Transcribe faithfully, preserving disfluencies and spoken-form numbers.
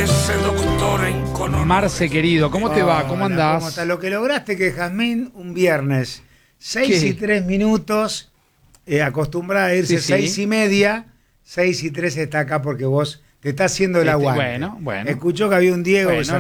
ese doctor en color. Marce, querido, ¿cómo te va? ¿Cómo Hola, andás? ¿cómo estás? Lo que lograste que Jazmín un viernes, seis ¿Qué? y tres minutos, eh, acostumbrada a irse Sí, sí. seis y media, seis y tres está acá porque vos te estás haciendo el Este, aguante. bueno, bueno. Escuchó que había un Diego Bueno, que se